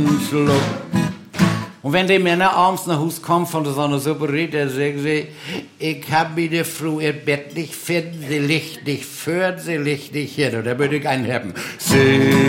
Schluck. Und wenn die Männer abends nach Hause kommen von der Sonne Suppe, dann sagen sie, ich hab mir die Frau ihr Bett nicht finden, sie liegt nicht für, sie liegt nicht hin. Und da würde ich einen haben.